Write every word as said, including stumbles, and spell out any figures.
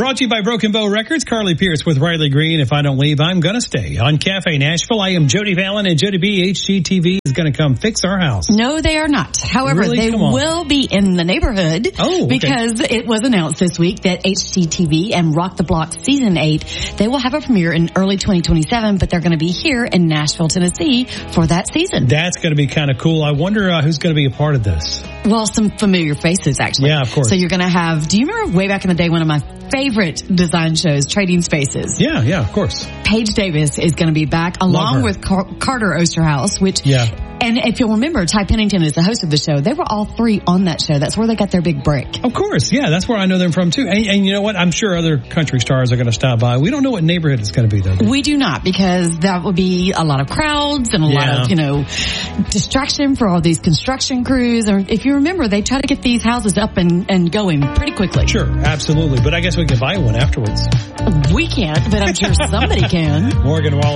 Brought to you by Broken Bow Records. Carly Pierce with Riley Green. If I don't leave, I'm going to stay. On Cafe Nashville, I am Jody Fallon, and Jody B. H G T V is going to come fix our house. No, they are not. However, Really? they Come on. will be in the neighborhood. Oh, okay. Because it was announced this week that H G T V and Rock the Block Season eight, they will have a premiere in early twenty twenty-seven, but they're going to be here in Nashville, Tennessee for that season. That's going to be kind of cool. I wonder uh, who's going to be a part of this. Well, some familiar faces, actually. Yeah, of course. So you're going to have, do you remember way back in the day, one of my favorite design shows, Trading Spaces? Yeah, yeah, of course. Paige Davis is going to be back along her. with Car- Carter Osterhaus, which, Yeah. and if you'll remember, Ty Pennington is the host of the show. They were all three on that show. That's where they got their big break. Of course, yeah, that's where I know them from too. And, and you know what? I'm sure other country stars are going to stop by. We don't know what neighborhood it's going to be though. We do not, because that would be a lot of crowds and a Yeah. lot of, you know, distraction for all these construction crews. Or if you remember, they try to get these houses up and, and going pretty quickly. Sure, absolutely. But I guess we can buy one afterwards. We can't, but I'm sure somebody can. Morgan Wallace.